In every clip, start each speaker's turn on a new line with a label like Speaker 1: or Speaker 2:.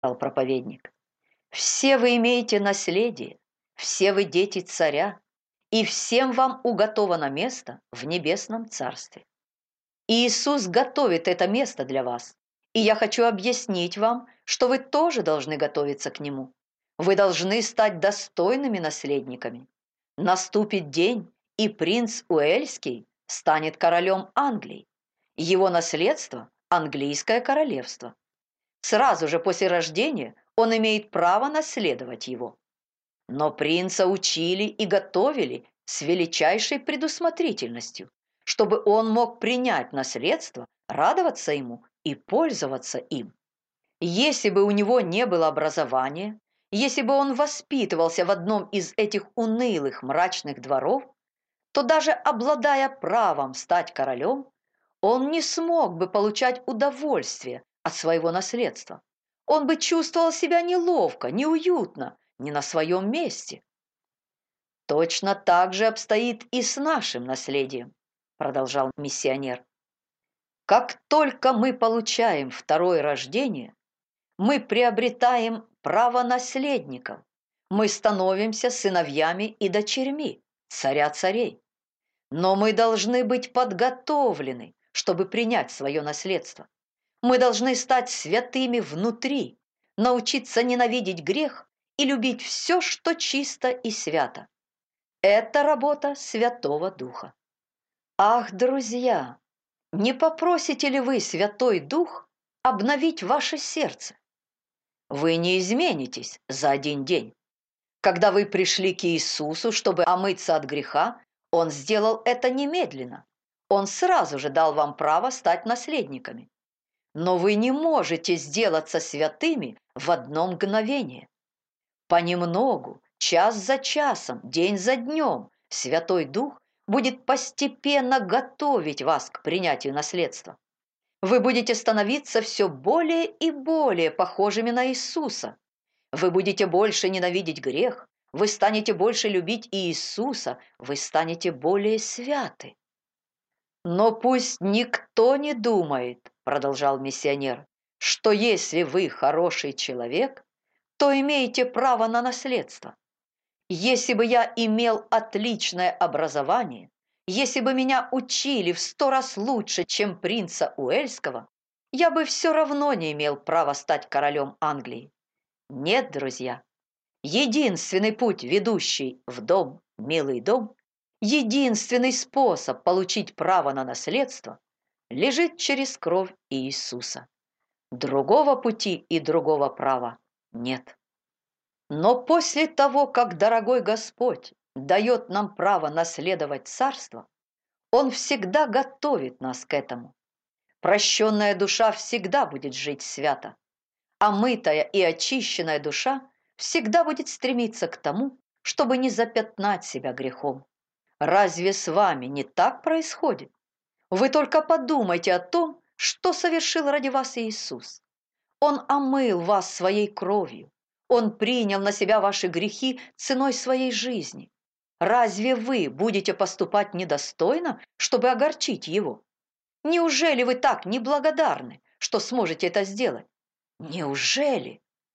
Speaker 1: проповедник. «Все вы имеете наследие, все вы дети царя, и всем вам уготовано место в небесном царстве. И Иисус готовит это место для вас, и я хочу объяснить вам, что вы тоже должны готовиться к Нему. Вы должны стать достойными наследниками. Наступит день, и принц Уэльский станет королем Англии. Его наследство – английское королевство. Сразу же после рождения он имеет право наследовать его. Но принца учили и готовили с величайшей предусмотрительностью, чтобы он мог принять наследство, радоваться ему и пользоваться им. Если бы у него не было образования, если бы он воспитывался в одном из этих унылых мрачных дворов, то даже обладая правом стать королем, он не смог бы получать удовольствие от своего наследства. Он бы чувствовал себя неловко, неуютно, не на своем месте. Точно так же обстоит и с нашим наследием, продолжал миссионер. Как только мы получаем второе рождение, мы приобретаем право наследников. Мы становимся сыновьями и дочерьми царя царей. Но мы должны быть подготовлены, чтобы принять свое наследство. Мы должны стать святыми внутри, научиться ненавидеть грех и любить все, что чисто и свято. Это работа Святого Духа. Ах, друзья, не попросите ли вы Святой Дух обновить ваше сердце? Вы не изменитесь за один день. Когда вы пришли к Иисусу, чтобы омыться от греха, Он сделал это немедленно. Он сразу же дал вам право стать наследниками. Но вы не можете сделаться святыми в одно мгновение. Понемногу, час за часом, день за днем, Святой Дух будет постепенно готовить вас к принятию наследства. Вы будете становиться все более и более похожими на Иисуса. Вы будете больше ненавидеть грех, вы станете больше любить Иисуса, вы станете более святы. «Но пусть никто не думает, — продолжал миссионер, — что если вы хороший человек, то имеете право на наследство. Если бы я имел отличное образование, если бы меня учили в 100 раз лучше, чем принца Уэльского, я бы все равно не имел права стать королем Англии. Нет, друзья, единственный путь, ведущий в дом, милый дом, единственный способ получить право на наследство, лежит через кровь Иисуса. Другого пути и другого права нет. Но после того, как дорогой Господь дает нам право наследовать царство, Он всегда готовит нас к этому. Прощенная душа всегда будет жить свято, а мытая и очищенная душа всегда будет стремиться к тому, чтобы не запятнать себя грехом. Разве с вами не так происходит? Вы только подумайте о том, что совершил ради вас Иисус. Он омыл вас своей кровью. Он принял на себя ваши грехи ценой своей жизни. Разве вы будете поступать недостойно, чтобы огорчить Его? Неужели вы так неблагодарны, что сможете это сделать? Неужели?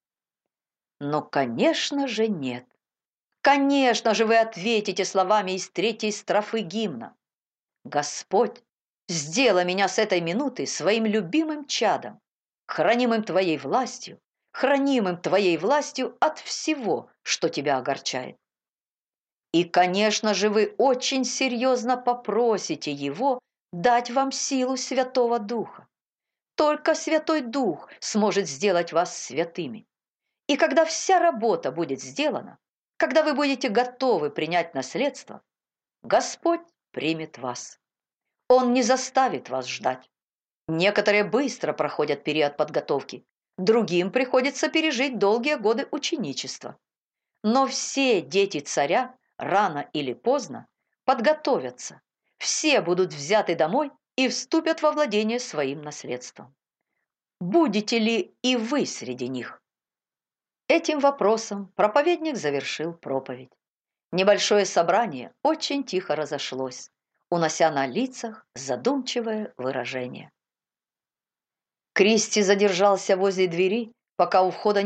Speaker 1: Но, конечно же, нет. Конечно же, вы ответите словами из 3 строфы гимна. «Господь, сделай меня с этой минуты своим любимым чадом, хранимым Твоей властью, хранимым Твоей властью от всего, что Тебя огорчает». И, конечно же, вы очень серьезно попросите Его дать вам силу Святого Духа. Только Святой Дух сможет сделать вас святыми. И когда вся работа будет сделана, когда вы будете готовы принять наследство, Господь примет вас. Он не заставит вас ждать. Некоторые быстро проходят период подготовки, другим приходится пережить долгие годы ученичества. Но все дети царя рано или поздно подготовятся. Все будут взяты домой и вступят во владение своим наследством. Будете ли и вы среди них? Этим вопросом проповедник завершил проповедь. Небольшое собрание очень тихо разошлось, унося на лицах задумчивое выражение. Кристи задержался возле двери, пока у входа